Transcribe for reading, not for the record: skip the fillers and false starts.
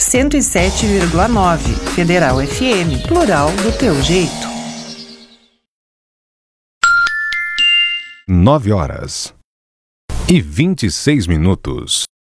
107,9. Federal FM, plural do teu jeito. 9h26.